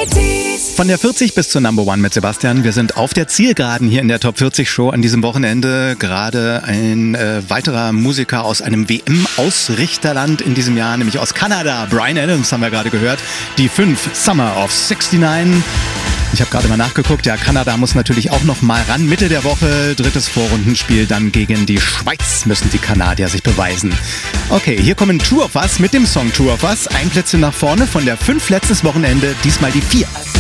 Von der 40 bis zur Number One mit Sebastian. Wir sind auf der Zielgeraden hier in der Top 40 Show an diesem Wochenende. Gerade ein weiterer Musiker aus einem WM-Ausrichterland in diesem Jahr, nämlich aus Kanada. Bryan Adams haben wir gerade gehört. Die 5 Summer of 69. Ich habe gerade mal nachgeguckt, ja, Kanada muss natürlich auch noch mal ran. Mitte der Woche, drittes Vorrundenspiel, dann gegen die Schweiz müssen die Kanadier sich beweisen. Okay, hier kommen Two of Us mit dem Song Two of Us. 1 Plätze nach vorne, von der 5 letztes Wochenende, diesmal die 4.